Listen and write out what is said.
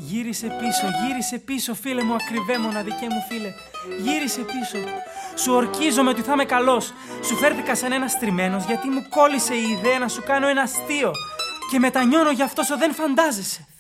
Γύρισε πίσω, φίλε μου, ακριβέ μοναδικέ μου φίλε. Γύρισε πίσω. Σου ορκίζομαι ότι θα είμαι καλός. Σου φέρθηκα σαν ένας τριμμένος γιατί μου κόλλησε η ιδέα να σου κάνω ένα αστείο. Και μετανιώνω γι' αυτό σου δεν φαντάζεσαι.